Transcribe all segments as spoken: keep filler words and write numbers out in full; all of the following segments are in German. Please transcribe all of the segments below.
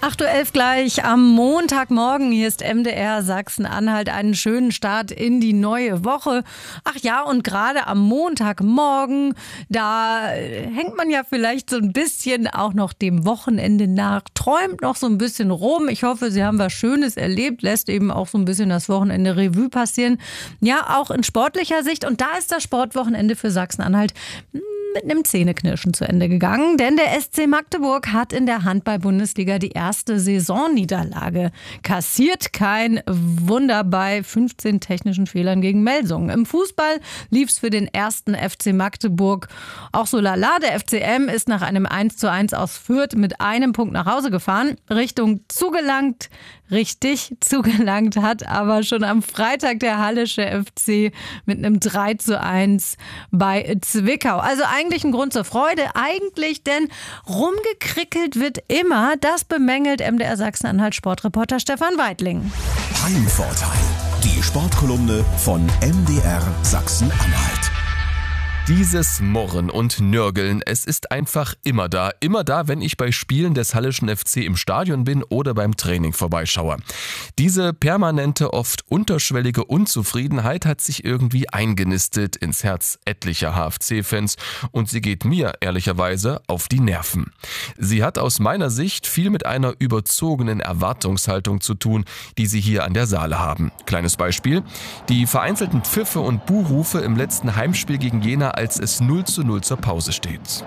acht Uhr elf gleich am Montagmorgen. Hier ist M D R Sachsen-Anhalt. Einen schönen Start in die neue Woche. Ach ja, und gerade am Montagmorgen, da hängt man ja vielleicht so ein bisschen auch noch dem Wochenende nach, träumt noch so ein bisschen rum. Ich hoffe, Sie haben was Schönes erlebt, lässt eben auch so ein bisschen das Wochenende Revue passieren. Ja, auch in sportlicher Sicht. Und da ist das Sportwochenende für Sachsen-Anhalt mit einem Zähneknirschen zu Ende gegangen, denn der S C Magdeburg hat in der Handball-Bundesliga die erste Saisonniederlage kassiert. Kein Wunder bei fünfzehn technischen Fehlern gegen Melsungen. Im Fußball lief es für den ersten F C Magdeburg auch so lala. Der F C M ist nach einem eins zu eins aus Fürth mit einem Punkt nach Hause gefahren, Richtung zugelangt. Richtig zugelangt hat aber schon am Freitag der Hallische F C mit einem drei zu eins bei Zwickau. Also eigentlich ein Grund zur Freude, eigentlich, denn rumgekrickelt wird immer. Das bemängelt M D R Sachsen-Anhalt Sportreporter Stefan Weidling. Heimvorteil, die Sportkolumne von M D R Sachsen-Anhalt. Dieses Murren und Nörgeln, es ist einfach immer da. Immer da, wenn ich bei Spielen des Hallischen F C im Stadion bin oder beim Training vorbeischaue. Diese permanente, oft unterschwellige Unzufriedenheit hat sich irgendwie eingenistet ins Herz etlicher H F C-Fans und sie geht mir ehrlicherweise auf die Nerven. Sie hat aus meiner Sicht viel mit einer überzogenen Erwartungshaltung zu tun, die sie hier an der Saale haben. Kleines Beispiel: Die vereinzelten Pfiffe und Buhrufe im letzten Heimspiel gegen Jena, als es null zu null zur Pause steht.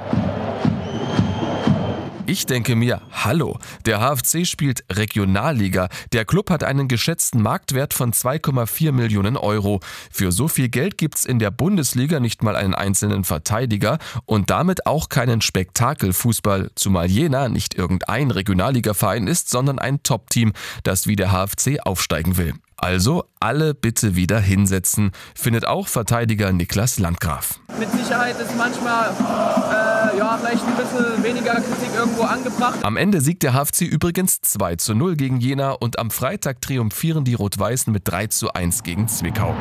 Ich denke mir, hallo, der H F C spielt Regionalliga. Der Club hat einen geschätzten Marktwert von zwei Komma vier Millionen Euro. Für so viel Geld gibt's in der Bundesliga nicht mal einen einzelnen Verteidiger und damit auch keinen Spektakelfußball, zumal Jena nicht irgendein Regionalligaverein ist, sondern ein Top-Team, das wie der H F C aufsteigen will. Also alle bitte wieder hinsetzen, findet auch Verteidiger Niklas Landgraf. Mit Sicherheit ist manchmal äh, ja, vielleicht ein bisschen weniger Kritik irgendwo angebracht. Am Ende siegt der H F C übrigens zwei zu null gegen Jena und am Freitag triumphieren die Rot-Weißen mit drei zu eins gegen Zwickau.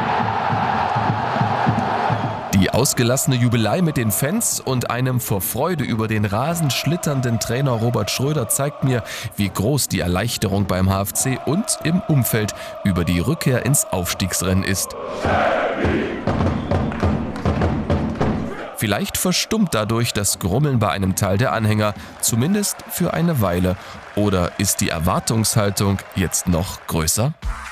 Die ausgelassene Jubelei mit den Fans und einem vor Freude über den Rasen schlitternden Trainer Robert Schröder zeigt mir, wie groß die Erleichterung beim H F C und im Umfeld über die Rückkehr ins Aufstiegsrennen ist. Vielleicht verstummt dadurch das Grummeln bei einem Teil der Anhänger, zumindest für eine Weile. Oder ist die Erwartungshaltung jetzt noch größer?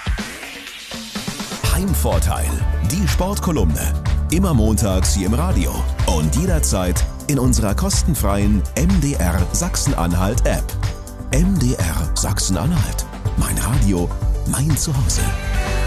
Heimvorteil, die Sportkolumne. Immer montags hier im Radio und jederzeit in unserer kostenfreien M D R Sachsen-Anhalt App. M D R Sachsen-Anhalt. Mein Radio, mein Zuhause.